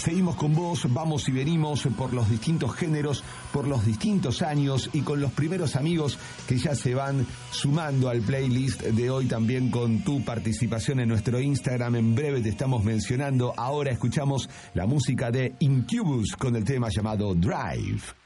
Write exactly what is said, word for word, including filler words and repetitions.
Seguimos con vos, vamos y venimos por los distintos géneros, por los distintos años y con los primeros amigos que ya se van sumando al playlist de hoy, también con tu participación en nuestro Instagram. En breve te estamos mencionando. Ahora escuchamos la música de Incubus con el tema llamado Drive.